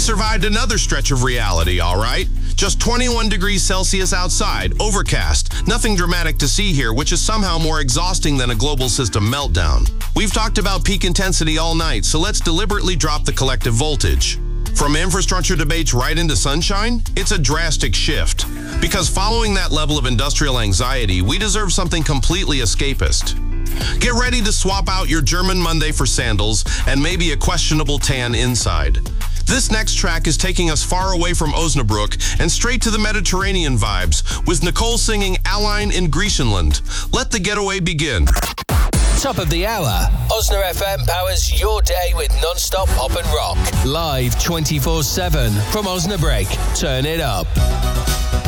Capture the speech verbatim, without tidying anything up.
survived another stretch of reality, all right? Just twenty-one degrees Celsius outside, overcast. Nothing dramatic to see here, which is somehow more exhausting than a global system meltdown. We've talked about peak intensity all night, so let's deliberately drop the collective voltage. From infrastructure debates right into sunshine, it's a drastic shift. Because following that level of industrial anxiety, we deserve something completely escapist. Get ready to swap out your German Monday for sandals and maybe a questionable tan inside. This next track is taking us far away from Osnabrück and straight to the Mediterranean vibes, with Nicole singing Allein in Griechenland. Let the getaway begin. Top of the hour. Osna F M powers your day with non-stop pop and rock. Live twenty-four seven from Osnabrück. Turn it up.